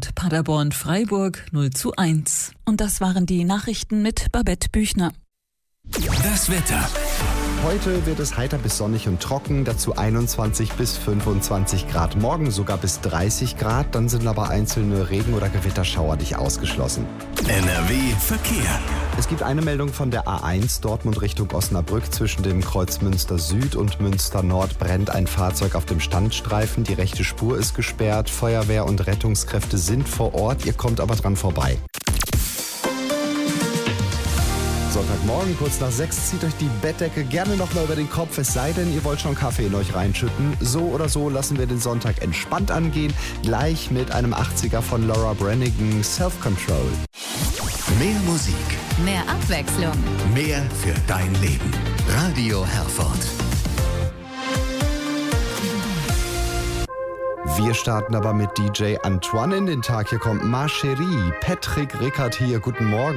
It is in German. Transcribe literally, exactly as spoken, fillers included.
und Paderborn-Freiburg null zu eins. Und das waren die Nachrichten mit Babette Büchner. Das Wetter. Heute wird es heiter bis sonnig und trocken, dazu einundzwanzig bis fünfundzwanzig Grad. Morgen sogar bis dreißig Grad, dann sind aber einzelne Regen- oder Gewitterschauer nicht ausgeschlossen. N R W Verkehr. Es gibt eine Meldung von der A eins, Dortmund Richtung Osnabrück. Zwischen dem Kreuz Münster Süd und Münster Nord brennt ein Fahrzeug auf dem Standstreifen. Die rechte Spur ist gesperrt. Feuerwehr und Rettungskräfte sind vor Ort. Ihr kommt aber dran vorbei. Sonntagmorgen, kurz nach sechs, zieht euch die Bettdecke gerne nochmal über den Kopf, es sei denn, ihr wollt schon Kaffee in euch reinschütten. So oder so lassen wir den Sonntag entspannt angehen, gleich mit einem achtziger von Laura Branigan, Self-Control. Mehr Musik, mehr Abwechslung, mehr für dein Leben. Radio Herford. Wir starten aber mit D J Antoine in den Tag. Hier kommt Ma Chérie, Patrick Rickard hier, guten Morgen.